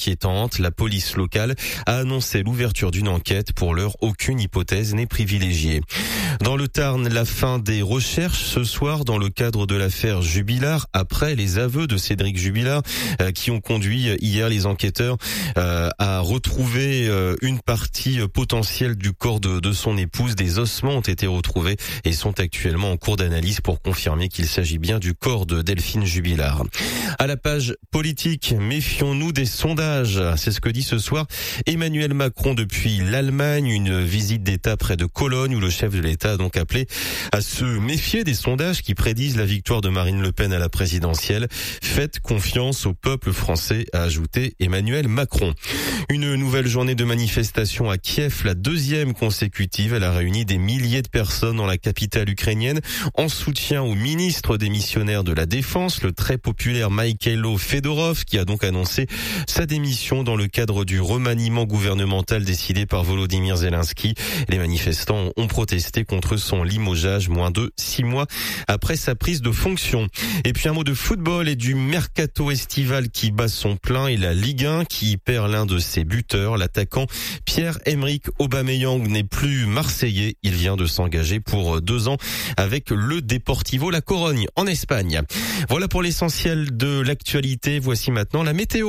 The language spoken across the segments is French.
inquiétante. La police locale a annoncé l'ouverture d'une enquête. Pour l'heure, aucune hypothèse n'est privilégiée. Dans le Tarn, la fin des recherches ce soir dans le cadre de l'affaire Jubilard, après les aveux de Cédric Jubilard qui ont conduit hier les enquêteurs à retrouver une partie potentielle du corps de son épouse. Des ossements ont été retrouvés et sont actuellement en cours d'analyse pour confirmer qu'il s'agit bien du corps de Delphine Jubilard. À la page politique, méfions-nous des sondages. C'est ce que dit ce soir Emmanuel Macron depuis l'Allemagne, une visite d'État près de Cologne où le chef de l'État a donc appelé à se méfier des sondages qui prédisent la victoire de Marine Le Pen à la présidentielle. Faites confiance au peuple français, a ajouté Emmanuel Macron. Une nouvelle journée de manifestation à Kiev, la deuxième consécutive. Elle a réuni des milliers de personnes dans la capitale ukrainienne en soutien au ministre démissionnaire de la Défense, le très populaire Mikhailo Fedorov, qui a donc annoncé sa démission dans le cadre du remaniement gouvernemental décidé par Volodymyr Zelensky. Les manifestants ont protesté contre son limogeage moins de 6 mois après sa prise de fonction. Et puis un mot de football et du mercato estival qui bat son plein et la Ligue 1 qui perd l'un de ses buteurs. L'attaquant Pierre-Emerick Aubameyang n'est plus marseillais. Il vient de s'engager pour 2 ans avec le Deportivo La Corogne en Espagne. Voilà pour l'essentiel de l'actualité. Voici maintenant la météo.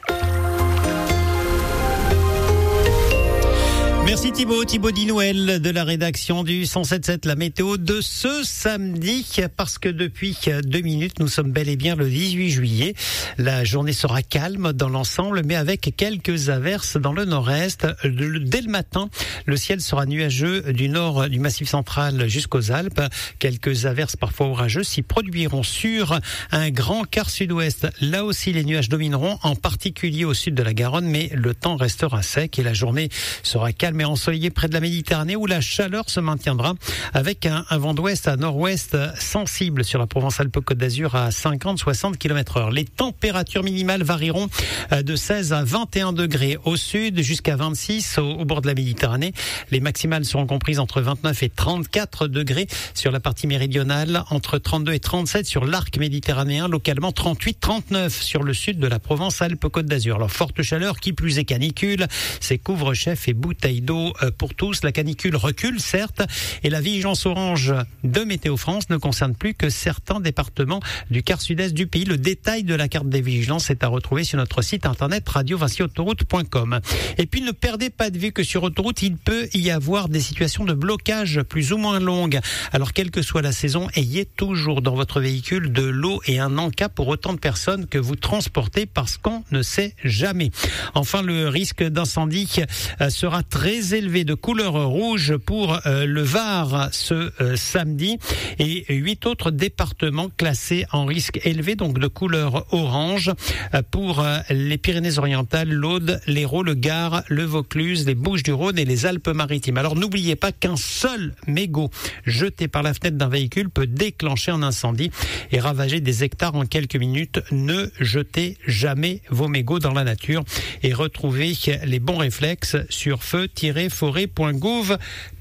Merci Thibaut Dinouel de la rédaction du 107.7, la météo de ce samedi, parce que depuis 2 minutes, nous sommes bel et bien le 18 juillet. La journée sera calme dans l'ensemble, mais avec quelques averses dans le nord-est. Dès le matin, le ciel sera nuageux du nord du Massif central jusqu'aux Alpes. Quelques averses parfois orageuses s'y produiront sur un grand quart sud-ouest. Là aussi, les nuages domineront, en particulier au sud de la Garonne, mais le temps restera sec et la journée sera calme et ensoleillé près de la Méditerranée où la chaleur se maintiendra avec un vent d'ouest à nord-ouest sensible sur la Provence-Alpes-Côte d'Azur à 50-60 km/h. Les températures minimales varieront de 16 à 21 degrés au sud jusqu'à 26 au bord de la Méditerranée. Les maximales seront comprises entre 29 et 34 degrés sur la partie méridionale, entre 32 et 37 sur l'arc méditerranéen, localement 38-39 sur le sud de la Provence-Alpes-Côte d'Azur. Alors forte chaleur, qui plus est canicule, c'est couvre-chef et bouteilles d'eau pour tous. La canicule recule, certes, et la vigilance orange de Météo France ne concerne plus que certains départements du quart sud-est du pays. Le détail de la carte des vigilances est à retrouver sur notre site internet radio-autoroute.com. Et puis ne perdez pas de vue que sur autoroute, il peut y avoir des situations de blocage plus ou moins longues. Alors quelle que soit la saison, ayez toujours dans votre véhicule de l'eau et un en-cas pour autant de personnes que vous transportez, parce qu'on ne sait jamais. Enfin, le risque d'incendie sera très élevé, de couleur rouge pour le Var ce samedi, et 8 autres départements classés en risque élevé, donc de couleur orange, pour les Pyrénées-Orientales, l'Aude, l'Hérault, le Gard, le Vaucluse, les Bouches-du-Rhône et les Alpes-Maritimes. Alors n'oubliez pas qu'un seul mégot jeté par la fenêtre d'un véhicule peut déclencher un incendie et ravager des hectares en quelques minutes. Ne jetez jamais vos mégots dans la nature et retrouvez les bons réflexes sur feu-forêt.gouv.fr.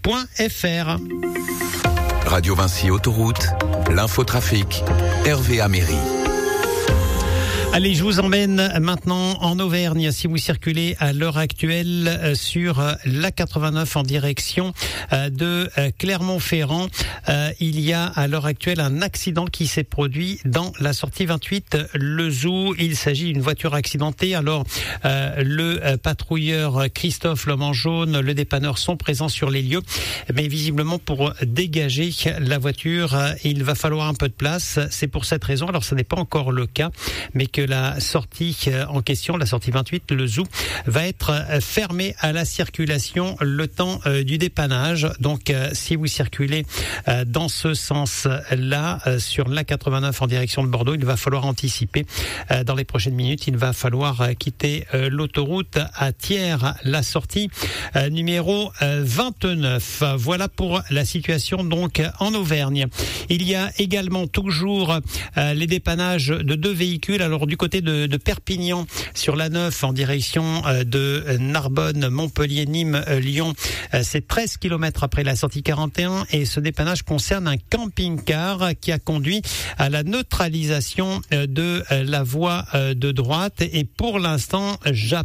Radio Vinci Autoroute, l'infotrafic, Hervé Améry. Allez, je vous emmène maintenant en Auvergne. Si vous circulez à l'heure actuelle sur l'A89 en direction de Clermont-Ferrand, il y a à l'heure actuelle un accident qui s'est produit dans la sortie 28 Le Zou. Il s'agit d'une voiture accidentée. Alors, le patrouilleur Christophe, l'homme en jaune, le dépanneur sont présents sur les lieux. Mais visiblement, pour dégager la voiture, il va falloir un peu de place. C'est pour cette raison, alors ce n'est pas encore le cas, mais que la sortie en question, la sortie 28, le Zou, va être fermée à la circulation le temps du dépannage. Donc, si vous circulez dans ce sens-là, sur l'A89 en direction de Bordeaux, il va falloir anticiper. Dans les prochaines minutes, il va falloir quitter l'autoroute à Thiers, la sortie numéro 29. Voilà pour la situation donc en Auvergne. Il y a également toujours les dépannages de 2 véhicules. Alors du côté de Perpignan sur la 9 en direction de Narbonne, Montpellier, Nîmes, Lyon, c'est 13 km après la sortie 41, et ce dépannage concerne un camping-car qui a conduit à la neutralisation de la voie de droite, et pour l'instant,